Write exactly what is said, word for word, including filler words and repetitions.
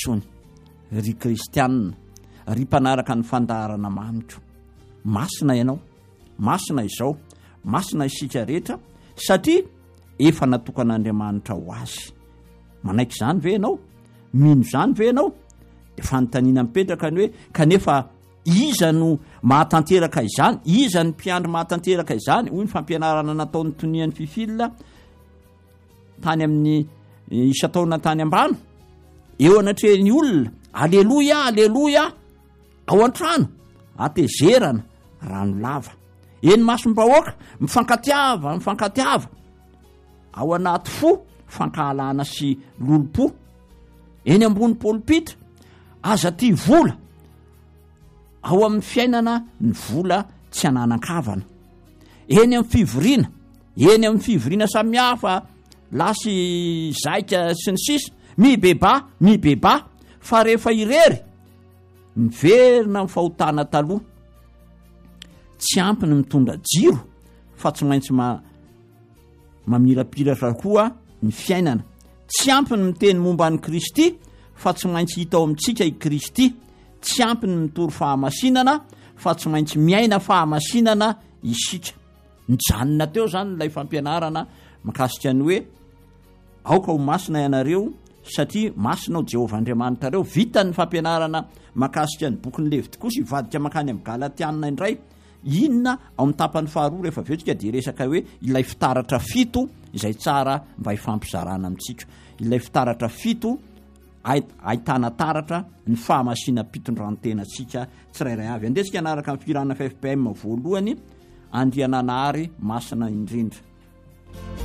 intsony ry kristianina ry mpanaraka ny fandaharana manitro. Masina ianao, masina izao, masina isika rehetra satria efa natokan'Andriamanitra ho azy. Manaiky zany ve ianao? Mino zany ve ianao? De fanontaniana mipetraka ny hoe kanefa iza no mahatanteraka izany? Iza ny mpiandry mahatanteraka izany? Hoy ny fampianarana nataon'ny tonian'ny fifilina tany amin'ny isa-taona tany ambano. Eo anatrehan'ny olona, aleloia, aleloia, ao an-trano, atezerana, rano lava. Eny masom-bahoaka, mifankatiava, mifankatiava. Ao anaty fo, fankahalana sy lolo-po. Eny ambony pôlpitra, aza ty vola. Ao amin'ny fiainana ny vola tsy ananan-kavana. Eny amin'ny fivoriana, eny amin'ny fivoriana samihafa, lasy zaika sy ny sisa, mibeba, mibeba, fa rehefa irery, miverina ny fahotana taloha. Tsy ampy ny mitondra jiro, fa tsy maintsy ma mamirapiratra koa ny fiainana. Tsy ampy ny miteny momba ny Kristy, fa tsy maintsy hita ao amintsika i Kristy. Tsy ampy ny mitory fahamasinana, fa tsy maintsy miaina fahamasinana isika. Nijanona teo zany ilay fampianarana makasika ny hoe aoka ho masina ianareo satria masina ao Jehovah Andriamanitra reo. Vita ny fampianarana makasika ny boky ny Levity kosa ivadika makany amin'ny Galatianina indray. Inona ao amin'ny tapany faharoa rehefa vetrika dia resaka hoe ilay fitaratra fito izay tsara mba hifampizarana amintsika. Ilay fitaratra fito ahitana taratra ny fahamasina pitondran-tenantsika tsirairay avy. Andesika anaraka amin'ny firana F F P M voalohany Andriananahary masina indrindra.